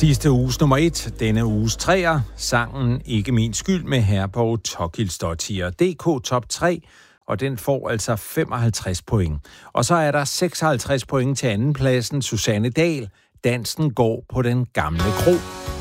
Sidste uges nummer 1, denne uges 3'er, sangen Ikke min skyld med Herborg Tokilsdottir, DK top 3, og den får altså 55 point. Og så er der 56 point til andenpladsen, Susanne Dahl, Dansen går på den gamle kro.